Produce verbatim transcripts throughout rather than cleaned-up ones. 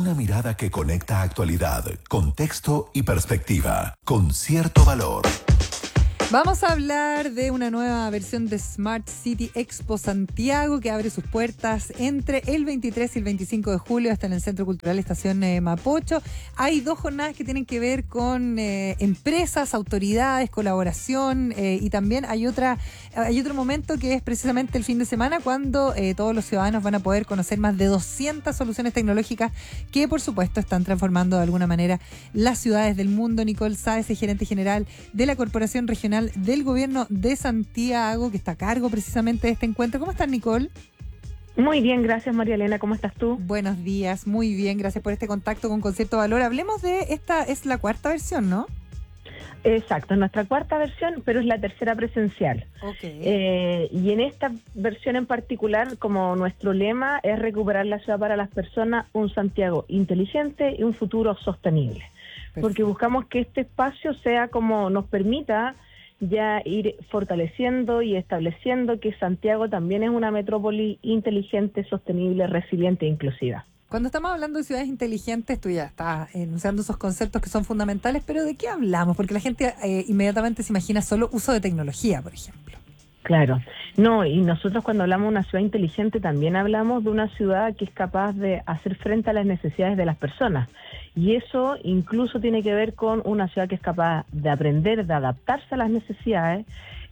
Una mirada que conecta actualidad, contexto y perspectiva, con cierto valor. Vamos a hablar de una nueva versión de Smart City Expo Santiago que abre sus puertas entre el veintitrés y el veinticinco de julio hasta en el Centro Cultural Estación eh, Mapocho. Hay dos jornadas que tienen que ver con eh, empresas, autoridades, colaboración eh, y también hay otra hay otro momento que es precisamente el fin de semana cuando eh, todos los ciudadanos van a poder conocer más de doscientas soluciones tecnológicas que por supuesto están transformando de alguna manera las ciudades del mundo. Nicole Sáez es gerente general de la Corporación Regional del Gobierno de Santiago, que está a cargo precisamente de este encuentro. ¿Cómo estás, Nicole? Muy bien, gracias, María Elena. ¿Cómo estás tú? Buenos días, muy bien. Gracias por este contacto con Concierto Valor. Hablemos de esta, es la cuarta versión, ¿no? Exacto, es nuestra cuarta versión, pero es la tercera presencial. Okay. Eh, y en esta versión en particular, como nuestro lema es recuperar la ciudad para las personas, un Santiago inteligente y un futuro sostenible. Perfecto. Porque buscamos que este espacio sea como nos permita ya ir fortaleciendo y estableciendo que Santiago también es una metrópoli inteligente, sostenible, resiliente e inclusiva. Cuando estamos hablando de ciudades inteligentes, tú ya estás enunciando esos conceptos que son fundamentales, pero ¿de qué hablamos? Porque la gente eh, inmediatamente se imagina solo uso de tecnología, por ejemplo. Claro, no, y nosotros cuando hablamos de una ciudad inteligente también hablamos de una ciudad que es capaz de hacer frente a las necesidades de las personas. Y eso incluso tiene que ver con una ciudad que es capaz de aprender, de adaptarse a las necesidades.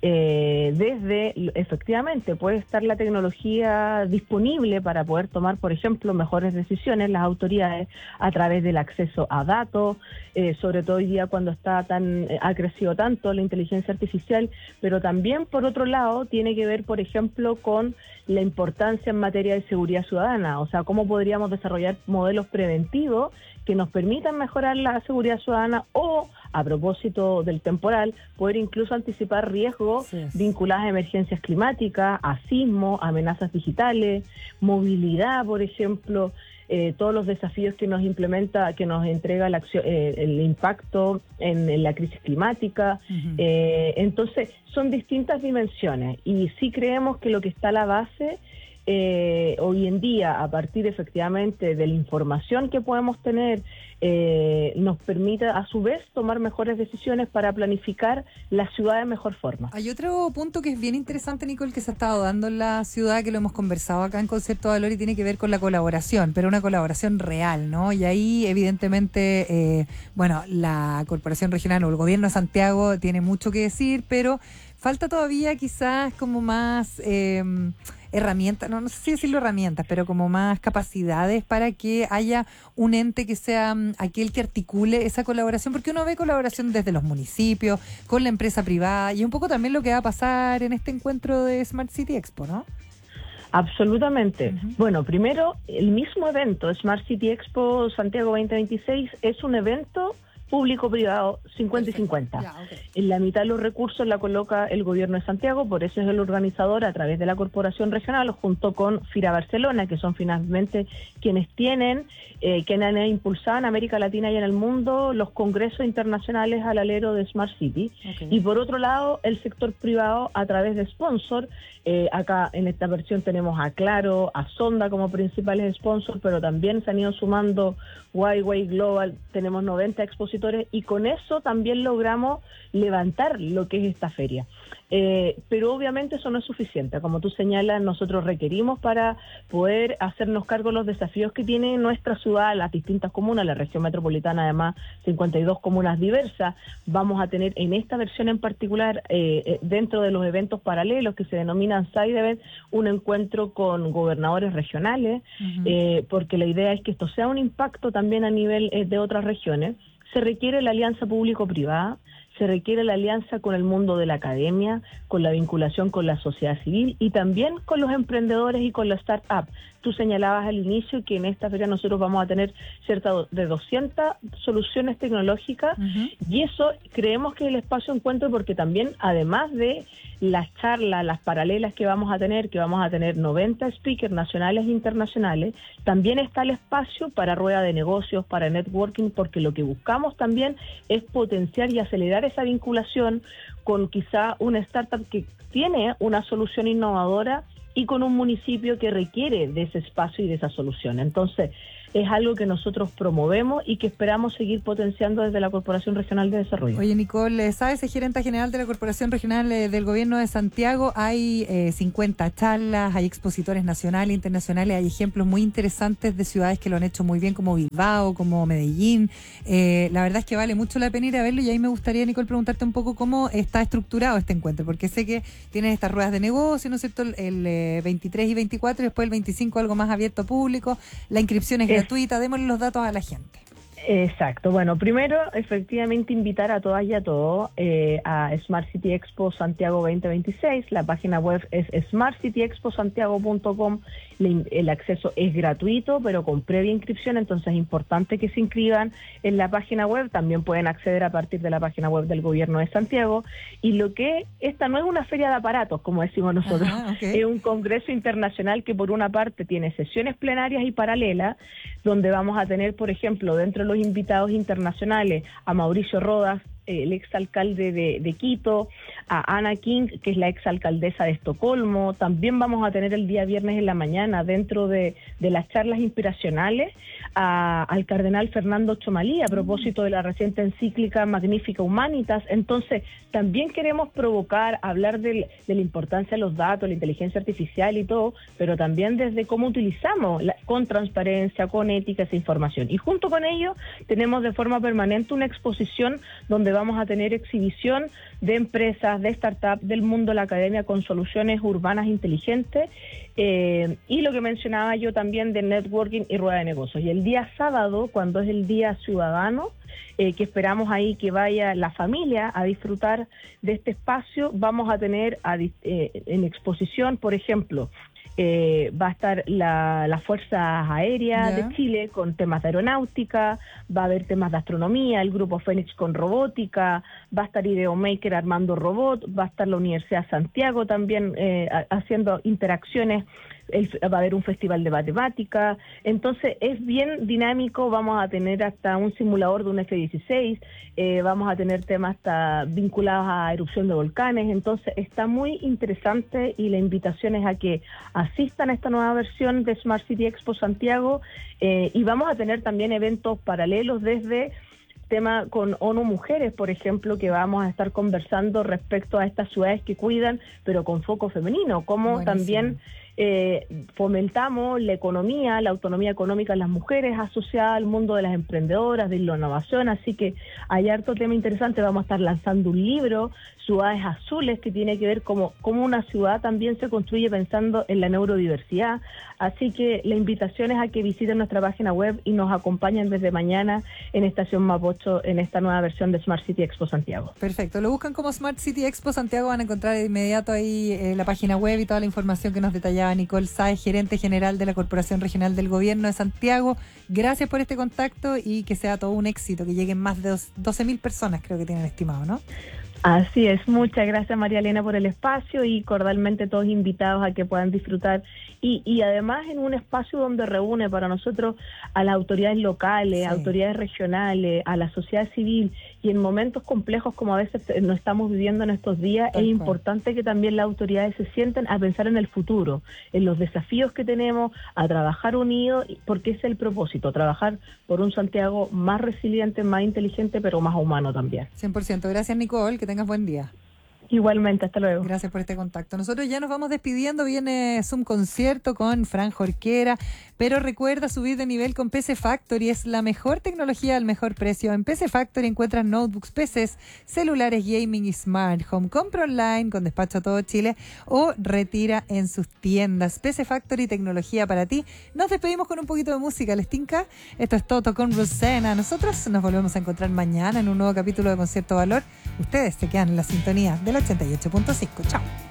Eh, desde, efectivamente, puede estar la tecnología disponible para poder tomar, por ejemplo, mejores decisiones las autoridades a través del acceso a datos, eh, sobre todo hoy día cuando está tan eh, ha crecido tanto la inteligencia artificial, pero también, por otro lado, tiene que ver, por ejemplo, con la importancia en materia de seguridad ciudadana, o sea, cómo podríamos desarrollar modelos preventivos que nos permitan mejorar la seguridad ciudadana o, a propósito del temporal, poder incluso anticipar riesgos sí. vinculados a emergencias climáticas, a sismos, amenazas digitales, movilidad, por ejemplo, eh, todos los desafíos que nos implementa, que nos entrega la acción, eh, el impacto en, en la crisis climática. Uh-huh. Eh, entonces, son distintas dimensiones y sí creemos que lo que está a la base Eh, hoy en día, a partir efectivamente de la información que podemos tener, eh, nos permite a su vez tomar mejores decisiones para planificar la ciudad de mejor forma. Hay otro punto que es bien interesante, Nicole, que se ha estado dando en la ciudad, que lo hemos conversado acá en Concierto Valor y tiene que ver con la colaboración, pero una colaboración real, ¿no? Y ahí evidentemente, eh, bueno, la Corporación Regional o el Gobierno de Santiago tiene mucho que decir, pero falta todavía quizás como más eh, herramientas, no, no sé si decirlo herramientas, pero como más capacidades para que haya un ente que sea um, aquel que articule esa colaboración, porque uno ve colaboración desde los municipios, con la empresa privada, y un poco también lo que va a pasar en este encuentro de Smart City Expo, ¿no? Absolutamente. Uh-huh. Bueno, primero, el mismo evento, Smart City Expo Santiago veinte veintiséis, es un evento público-privado cincuenta y cincuenta. Ya, okay. En la mitad de los recursos la coloca el Gobierno de Santiago, por eso es el organizador a través de la Corporación Regional, junto con FIRA Barcelona, que son finalmente quienes tienen, eh, quienes han impulsado en América Latina y en el mundo los congresos internacionales al alero de Smart City. Okay. Y por otro lado, el sector privado a través de sponsor. Eh, acá en esta versión tenemos a Claro, a Sonda como principales sponsors, pero también se han ido sumando Huawei Global, tenemos noventa expositores y con eso también logramos levantar lo que es esta feria. Eh, pero obviamente eso no es suficiente. Como tú señalas, nosotros requerimos para poder hacernos cargo de los desafíos que tiene nuestra ciudad, las distintas comunas, la región metropolitana, además cincuenta y dos comunas diversas. Vamos a tener en esta versión en particular, eh, dentro de los eventos paralelos que se denominan Side Event, un encuentro con gobernadores regionales, uh-huh. eh, porque la idea es que esto sea un impacto también a nivel eh, de otras regiones. Se requiere la alianza público-privada, se requiere la alianza con el mundo de la academia, con la vinculación con la sociedad civil y también con los emprendedores y con los startups. Tú señalabas al inicio que en esta feria nosotros vamos a tener cerca de doscientas soluciones tecnológicas uh-huh. y eso creemos que es el espacio de encuentro porque también, además de las charlas, las paralelas que vamos a tener, que vamos a tener noventa speakers nacionales e internacionales, también está el espacio para rueda de negocios, para networking, porque lo que buscamos también es potenciar y acelerar esa vinculación con quizá una startup que tiene una solución innovadora y con un municipio que requiere de ese espacio y de esa solución. Entonces, es algo que nosotros promovemos y que esperamos seguir potenciando desde la Corporación Regional de Desarrollo. Oye, Nicole Sáez, es gerente general de la Corporación Regional del Gobierno de Santiago. Hay eh, cincuenta charlas, hay expositores nacionales, internacionales, hay ejemplos muy interesantes de ciudades que lo han hecho muy bien, como Bilbao, como Medellín. Eh, la verdad es que vale mucho la pena ir a verlo, y ahí me gustaría, Nicole, preguntarte un poco cómo está estructurado este encuentro, porque sé que tienes estas ruedas de negocio, ¿no es cierto?, el, el eh, veintitrés y veinticuatro, y después el veinticinco algo más abierto a público. La inscripción es, es gratuita. Démosle los datos a la gente. Exacto. Bueno, primero, efectivamente, invitar a todas y a todos eh, a Smart City Expo Santiago veinte veintiséis. La página web es smart city expo santiago punto com. El acceso es gratuito, pero con previa inscripción, entonces es importante que se inscriban en la página web. También pueden acceder a partir de la página web del Gobierno de Santiago. Y lo que esta no es una feria de aparatos, como decimos nosotros, Ajá, okay. Es un congreso internacional que por una parte tiene sesiones plenarias y paralelas, donde vamos a tener, por ejemplo, dentro de los invitados internacionales a Mauricio Rodas, el exalcalde de, de Quito, a Ana King, que es la exalcaldesa de Estocolmo. También vamos a tener el día viernes en la mañana, dentro de, de las charlas inspiracionales, a, al cardenal Fernando Chomalí, a propósito de la reciente encíclica Magnifica Humanitas. Entonces, también queremos provocar, hablar del, de la importancia de los datos, la inteligencia artificial y todo, pero también desde cómo utilizamos, la, con transparencia, con ética, esa información. Y junto con ello, tenemos de forma permanente una exposición donde vamos a tener exhibición de empresas, de startups, del mundo de la academia con soluciones urbanas inteligentes, eh, y lo que mencionaba yo también de networking y rueda de negocios. Y el día sábado, cuando es el día ciudadano, eh, que esperamos ahí que vaya la familia a disfrutar de este espacio, vamos a tener a, eh, en exposición, por ejemplo, Eh, va a estar la, las Fuerzas Aéreas yeah. de Chile con temas de aeronáutica, va a haber temas de astronomía, el Grupo Fénix con robótica, va a estar Ideomaker armando robot, va a estar la Universidad de Santiago también eh, haciendo interacciones, el, va a haber un festival de matemática. Entonces es bien dinámico, vamos a tener hasta un simulador de un F dieciséis, eh, vamos a tener temas hasta vinculados a erupción de volcanes. Entonces está muy interesante, y la invitación es a que asistan a esta nueva versión de Smart City Expo Santiago, eh, y vamos a tener también eventos paralelos desde tema con ONU Mujeres, por ejemplo, que vamos a estar conversando respecto a estas ciudades que cuidan, pero con foco femenino, como Buenísimo. También eh, fomentamos la economía, la autonomía económica de las mujeres asociada al mundo de las emprendedoras, de la innovación. Así que hay harto tema interesante. Vamos a estar lanzando un libro, Ciudades Azules, que tiene que ver cómo, cómo una ciudad también se construye pensando en la neurodiversidad. Así que la invitación es a que visiten nuestra página web y nos acompañen desde mañana en Estación Mapocho en esta nueva versión de Smart City Expo Santiago. Perfecto, lo buscan como Smart City Expo Santiago, van a encontrar de inmediato ahí eh, la página web y toda la información que nos detallaba Nicole Sáez, gerente general de la Corporación Regional del Gobierno de Santiago. Gracias por este contacto y que sea todo un éxito, que lleguen más de doce mil personas, creo que tienen estimado, ¿no? Así es, muchas gracias María Elena por el espacio, y cordialmente todos invitados a que puedan disfrutar, y, y además en un espacio donde reúne para nosotros a las autoridades locales, sí. autoridades regionales, a la sociedad civil, y en momentos complejos como a veces nos estamos viviendo en estos días, Tal es cual. importante que también las autoridades se sienten a pensar en el futuro, en los desafíos que tenemos, a trabajar unidos, porque ese es el propósito, trabajar por un Santiago más resiliente, más inteligente, pero más humano también. cien por ciento. Gracias, Nicole, que tengas buen día. Igualmente, hasta luego. Gracias por este contacto. Nosotros ya nos vamos despidiendo, viene Zoom Concierto con Fran Jorquera, pero recuerda subir de nivel con P C Factory, es la mejor tecnología al mejor precio. En P C Factory encuentras notebooks, P Cs, celulares gaming y smart home. Compra online con despacho a todo Chile o retira en sus tiendas. P C Factory, tecnología para ti. Nos despedimos con un poquito de música, ¿les tinca? Esto es Toto con Rosena. Nosotros nos volvemos a encontrar mañana en un nuevo capítulo de Concierto Valor. Ustedes se quedan en la sintonía de la ochenta y ocho punto cinco. Chao.